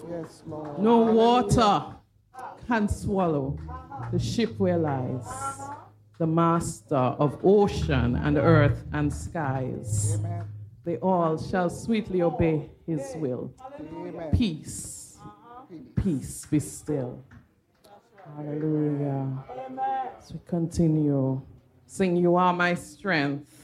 Yes, Lord. No water can swallow the ship where lies the master of ocean and earth and skies. Amen. They all shall sweetly obey his will. Amen. Peace, peace be still. Hallelujah. As we continue, sing, you are my strength.